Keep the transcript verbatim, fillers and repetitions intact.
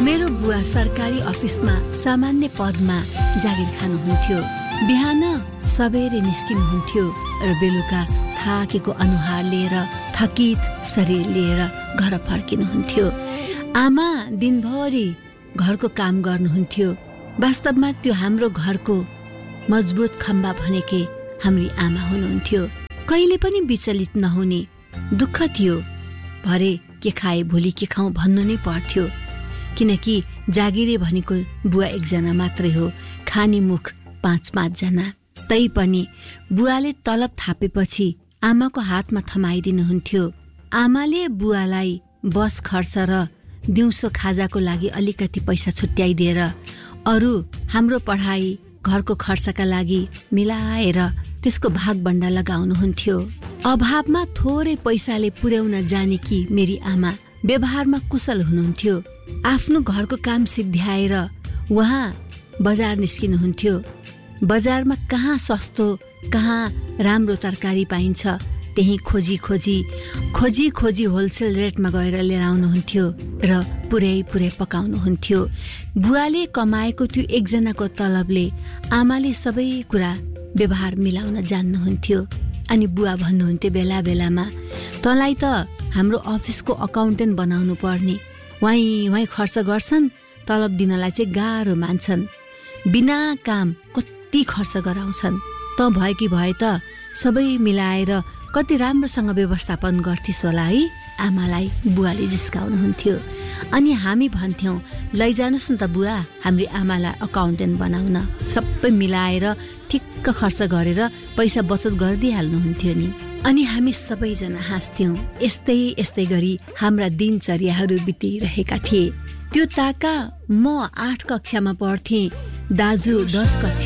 मेरो बुवा सरकारी अफिसमा सामान्य पदमा जागिर खानुहुन्थ्यो। बिहान सबेरै निस्किनुहुन्थ्यो र बेलुका थाकेको अनुहार लिएर थकित शरीर लिएर घर फर्किनुहुन्थ्यो। आमा दिनभरि घरको काम गर्नुहुन्थ्यो। वास्तवमा त्यो हाम्रो घरको मजबुत खम्बा भनेकै हाम्री आमा हुनुहुन्थ्यो। कहिले पनि विचलित नहुने। दुःख थियो, भरे के खाए भोलि के खाउँ भन्नु नै पर्थ्यो, किनकि जागिरे भनेको बुवा एकजना मात्रै हो, खाने मुख पाँच पाँचजना। तै पनि बुवाले तलब थापेपछि आमाको हातमा थमाइदिनुहुन्थ्यो। आमाले बुवालाई बस खर्च र दिउँसो खाजाको लागि अलिकति पैसा छुट्याइदिएर अरू हाम्रो पढाइ घरको खर्चका लागि मिलाएर त्यसको भागबण्डा लगाउनुहुन्थ्यो। अभावमा थोरै पैसाले पुर्याउन जानेकी मेरी आमा व्यवहारमा कुशल हुनुहुन्थ्यो। आफ्नो घरको काम सिद्ध्याएर उहाँ बजार निस्किनुहुन्थ्यो। बजारमा कहाँ सस्तो कहाँ राम्रो तरकारी पाइन्छ त्यही खोजी खोजी खोजी खोजी होलसेल रेटमा गएर लिएर आउनुहुन्थ्यो र पुर्याइ पुर्याइ पकाउनुहुन्थ्यो। बुवाले कमाएको त्यो एकजनाको तलबले आमाले सबै कुरा व्यवहार मिलाउन जान्नुहुन्थ्यो। अनि बुवा भन्नुहुन्थ्यो बेला बेलामा, तँलाई त हाम्रो अफिसको अकाउन्टेन्ट बनाउनु पर्ने, वहीँ वहीँ खर्च गर्छन्, तलब दिनलाई चाहिँ गाह्रो मान्छन्, बिना काम कति खर्च गराउँछन्, त भयो कि भए त सबै मिलाएर कति राम्रोसँग व्यवस्थापन गर्थिस् होला है। आमालाई बुवाले जिस्काउनुहुन्थ्यो। अनि हामी भन्थ्यौँ, लैजानुहोस् न त बुवा हाम्री आमालाई अकाउन्टेन्ट बनाउन, सबै मिलाएर ठिक्क खर्च गरेर पैसा बचत गरिदिइहाल्नुहुन्थ्यो नि। अनि हामी सबैजना हाँस्थ्यौँ। यस्तै यस्तै गरी हाम्रा दिनचर्याहरू बितिरहेका थिए। त्यो ताका म आठ कक्षामा पढ्थेँ, दाजु दस कक्षा